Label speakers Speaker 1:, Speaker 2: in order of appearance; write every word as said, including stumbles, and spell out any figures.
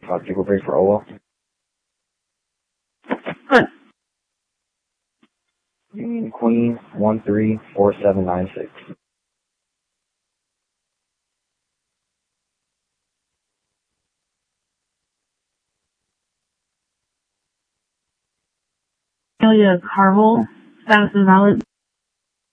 Speaker 1: Uh, table break for Ola.
Speaker 2: Good.
Speaker 1: Union Queen one three four seven nine six.
Speaker 2: Amelia Carvel, status is valid.